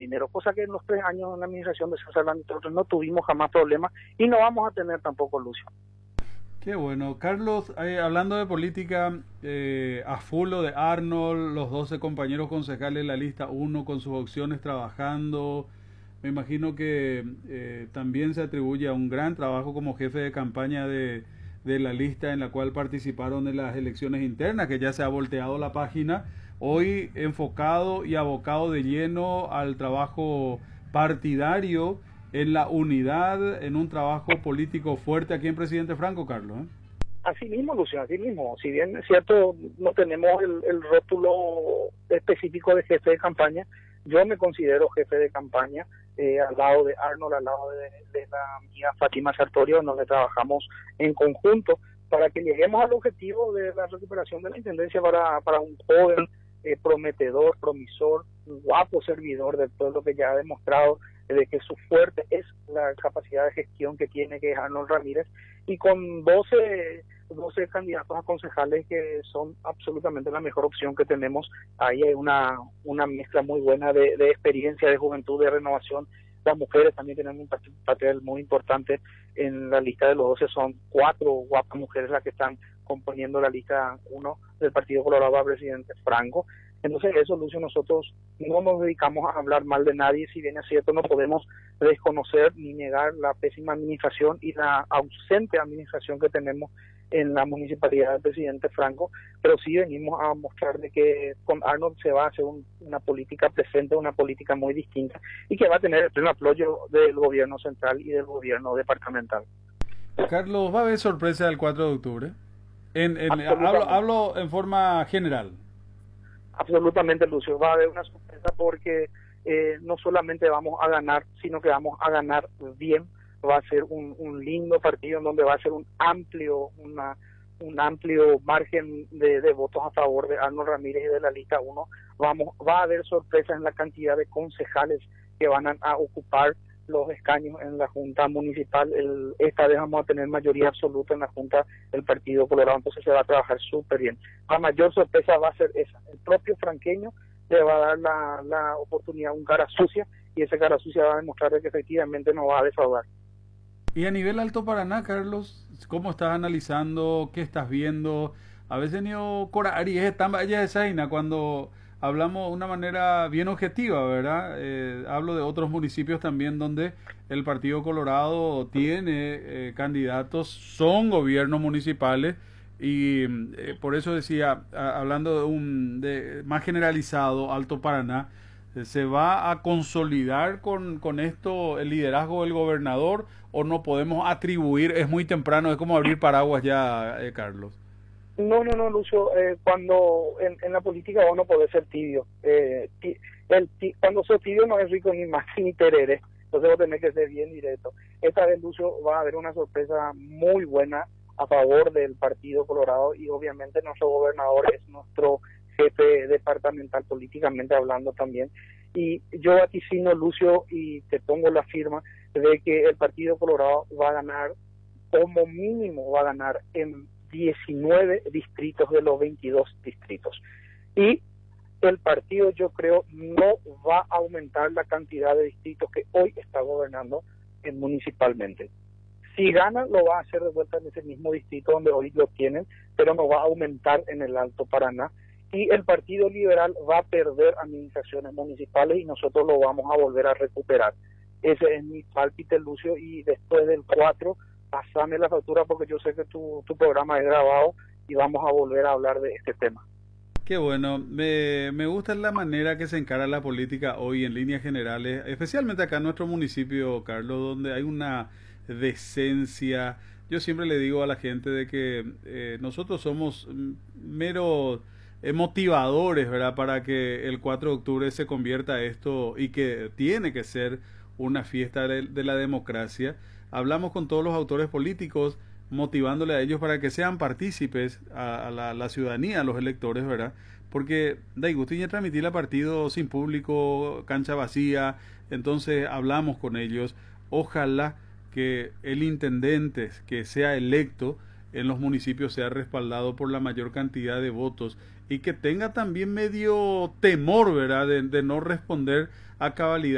dinero, cosa que en los 3 años en la administración de César Lanz nosotros no tuvimos jamás problemas y no vamos a tener tampoco, Lucio. Qué bueno. Carlos, hablando de política, a full lo de Arnold, los 12 compañeros concejales de la lista uno con sus opciones trabajando. Me imagino que también se atribuye a un gran trabajo como jefe de campaña de la lista en la cual participaron en las elecciones internas, que ya se ha volteado la página. Hoy enfocado y abocado de lleno al trabajo partidario en la unidad, en un trabajo político fuerte aquí en Presidente Franco, Carlos. Así mismo, Lucio, así mismo. Si bien es cierto, no tenemos el rótulo específico de jefe de campaña, yo me considero jefe de campaña, al lado de Arnold, al lado de la amiga Fátima Sartorio, donde trabajamos en conjunto para que lleguemos al objetivo de la recuperación de la intendencia para un joven prometedor, promisor, guapo servidor del pueblo que ya ha demostrado de que su fuerte es la capacidad de gestión que tiene, que es Arnold Ramírez, y con 12 candidatos a concejales que son absolutamente la mejor opción que tenemos. Ahí hay una mezcla muy buena de experiencia, de juventud, de renovación. Las mujeres también tienen un papel muy importante en la lista de los 12, son 4 guapas mujeres las que están componiendo la lista 1 del Partido Colorado a Presidente Franco. Entonces eso, Lucio, nosotros no nos dedicamos a hablar mal de nadie. Si bien es cierto, no podemos desconocer ni negar la pésima administración y la ausente administración que tenemos en la municipalidad del Presidente Franco, pero sí venimos a mostrar de que con Arnold se va a hacer una política presente, una política muy distinta y que va a tener el pleno apoyo del gobierno central y del gobierno departamental. Carlos, ¿va a haber sorpresa el 4 de octubre? Hablo en forma general. Absolutamente, Lucio, va a haber una sorpresa porque no solamente vamos a ganar, sino que vamos a ganar bien. Va a ser un lindo partido en donde va a ser un amplio margen de votos a favor de Arnold Ramírez y de la lista 1. Va a haber sorpresas en la cantidad de concejales que van a ocupar los escaños en la Junta Municipal. Esta vez vamos a tener mayoría absoluta en la Junta del Partido Colorado, entonces se va a trabajar súper bien. La mayor sorpresa va a ser esa. El propio franqueño le va a dar la oportunidad a un cara sucia, y ese cara sucia va a demostrar que efectivamente no va a defraudar. Y a nivel Alto Paraná, Carlos, ¿cómo estás analizando? ¿Qué estás viendo? A veces ni Corari es tan vaya de Zaina cuando hablamos de una manera bien objetiva, ¿verdad? Hablo de otros municipios también donde el Partido Colorado tiene candidatos, son gobiernos municipales y por eso decía, hablando de más generalizado, Alto Paraná, ¿se va a consolidar con esto el liderazgo del gobernador o no podemos atribuir? Es muy temprano, es como abrir paraguas ya, Carlos. No, Lucio, cuando en la política vos no podés ser tibio. Cuando sos tibio no es rico ni más ni terere, entonces vos tenés que ser bien directo. Esta vez, Lucio, va a haber una sorpresa muy buena a favor del Partido Colorado y obviamente nuestro gobernador es nuestro jefe departamental políticamente hablando también. Y yo vaticino, Lucio, y te pongo la firma de que el Partido Colorado va a ganar, como mínimo va a ganar en 19 distritos de los 22 distritos. Y el partido, yo creo, no va a aumentar la cantidad de distritos que hoy está gobernando municipalmente. Si gana, lo va a hacer de vuelta en ese mismo distrito donde hoy lo tienen, pero no va a aumentar en el Alto Paraná. Y el Partido Liberal va a perder administraciones municipales y nosotros lo vamos a volver a recuperar. Ese es mi pálpite, Lucio, y después del 4, pasame la factura porque yo sé que tu programa es grabado y vamos a volver a hablar de este tema. Qué bueno, me gusta la manera que se encara la política hoy en líneas generales, especialmente acá en nuestro municipio, Carlos, donde hay una decencia. Yo siempre le digo a la gente de que nosotros somos meros motivadores, ¿verdad? Para que el 4 de octubre se convierta esto y que tiene que ser una fiesta de la democracia. Hablamos con todos los autores políticos, motivándole a ellos para que sean partícipes a la ciudadanía, a los electores, ¿verdad? Porque da gusto y transmitir a partido sin público, cancha vacía, entonces hablamos con ellos. Ojalá que el intendente que sea electo en los municipios sea respaldado por la mayor cantidad de votos y que tenga también medio temor, ¿verdad?, de no responder a cabalidad